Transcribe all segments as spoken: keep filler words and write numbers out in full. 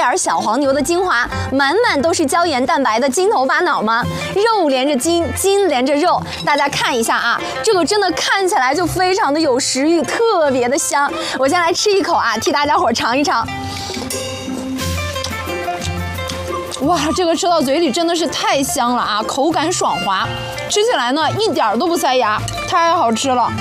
尔小黄牛的精华，满满都是胶原蛋白的筋头巴脑吗？肉连着筋，筋连着肉，大家看一下啊，这个真的看起来就非常的有食欲，特别的香。我先来吃一口啊，替大家伙尝一尝。哇，这个吃到嘴里真的是太香了啊，口感爽滑，吃起来呢一点都不塞牙，太好吃了。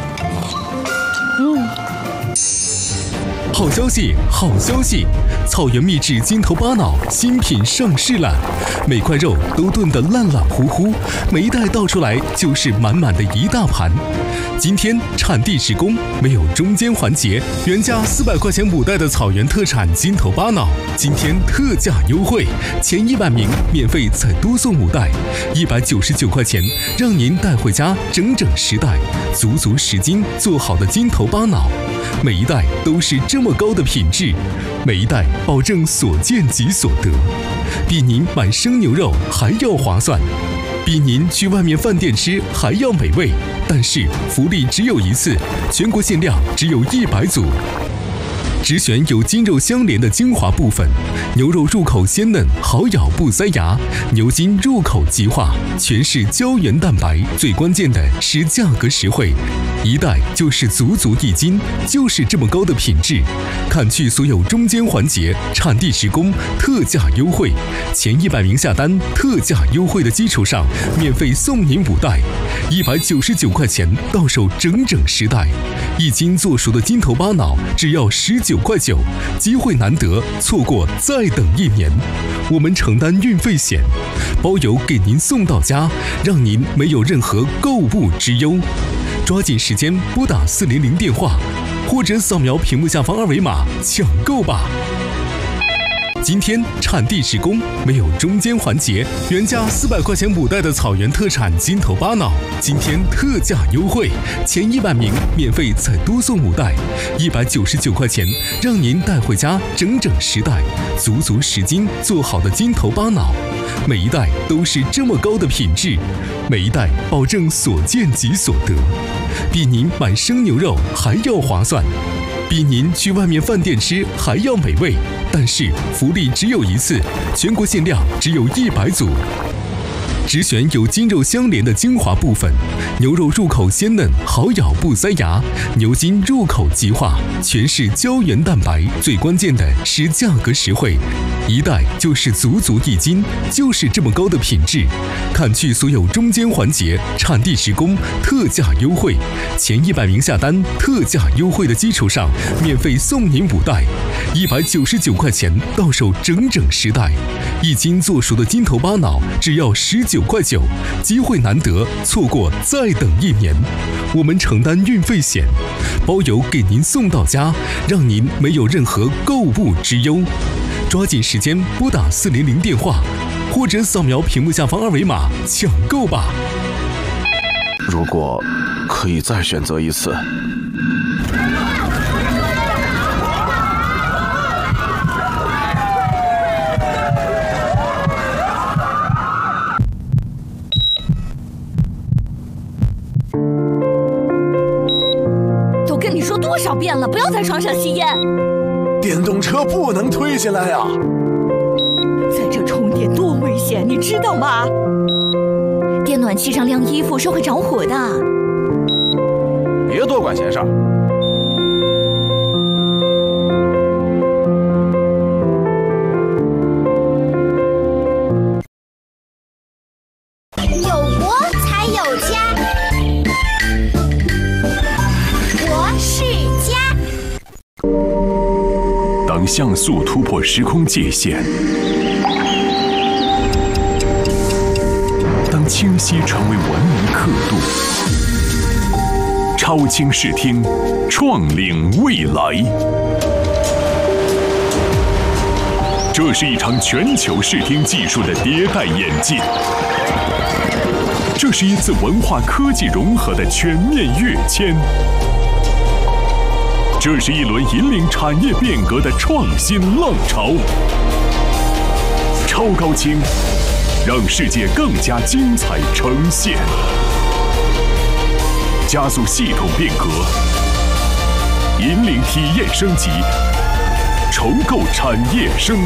嗯。 好消息，好消息！草原秘制筋头巴脑新品上市了，每块肉都炖得烂烂糊糊，每一袋倒出来就是满满的一大盘。今天产地直供，没有中间环节，原价四百块钱五袋的草原特产筋头巴脑，今天特价优惠，前一百名免费再多送五袋，一百九十九块钱，让您带回家整整十袋，足足十斤做好的筋头巴脑。 每一袋都是这么高的品质，每一袋保证所见即所得，比您买生牛肉还要划算，比您去外面饭店吃还要美味。但是福利只有一次，全国限量只有一百组。 只选有筋肉相连的精华部分，牛肉入口鲜嫩，好咬不塞牙；牛筋入口即化，全是胶原蛋白。最关键的是价格实惠，一袋就是足足一斤，就是这么高的品质。砍去所有中间环节，产地直供，特价优惠。前一百名下单，特价优惠的基础上，免费送您五袋，一百九十九块钱到手整整十袋，一斤做熟的筋头巴脑只要十九。 九块九，机会难得，错过再等一年。我们承担运费险，包邮给您送到家，让您没有任何购物之忧。抓紧时间拨打四零零电话，或者扫描屏幕下方二维码抢购吧。 今天产地直供，没有中间环节，原价四百块钱五袋的草原特产筋头巴脑，今天特价优惠，前一百名免费再多送五袋，一百九十九块钱，让您带回家整整十袋，足足十斤做好的筋头巴脑，每一袋都是这么高的品质，每一袋保证所见即所得，比您买生牛肉还要划算。 比您去外面饭店吃还要美味，但是福利只有一次，全国限量只有一百组。只选有筋肉相连的精华部分，牛肉入口鲜嫩，好咬不塞牙；牛筋入口即化，全是胶原蛋白。最关键的是价格实惠，一袋就是足足一斤，就是这么高的品质。砍去所有中间环节，产地直供，特价优惠。前一百名下单，特价优惠的基础上，免费送您五袋，一百九十九块钱到手整整十袋，一斤做熟的筋头巴脑只要十九。 九块九，机会难得，错过再等一年。我们承担运费险，包邮给您送到家，让您没有任何购物之忧。抓紧时间拨打四零零电话，或者扫描屏幕下方二维码抢购吧。 如果可以再选择一次。 跟你说多少遍了，不要在床上吸烟。 电动车不能推进来呀！ 在这充电多危险，你知道吗？电暖气上晾衣服是会着火的。 别多管闲事儿。 有国才有家。 当像素突破时空界限，当清晰成为文明刻度，超清视听，创领未来。这是一场全球视听技术的迭代演进，这是一次文化科技融合的全面跃迁。 这是一轮引领产业变革的创新浪潮，超高清，让世界更加精彩呈现，加速系统变革，引领体验升级，重构产业生。